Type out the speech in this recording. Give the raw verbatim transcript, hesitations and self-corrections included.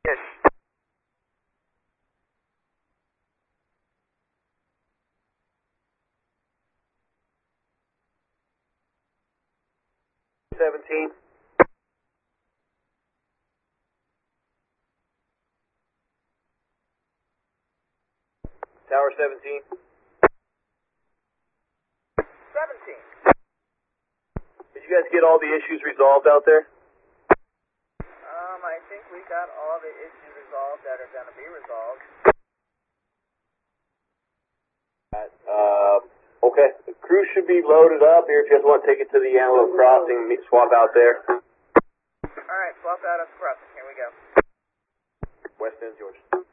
Yes. seventeen. Tower seventeen. seventeen. Did you guys get all the issues resolved out there? Um, I think we got all the issues resolved that are going to be resolved. Uh, okay. The crew should be loaded up here if you guys want to take it to the Antelope Crossing, meet, swap out there. Alright, swap out of crossing. Here we go. West End, Georgia.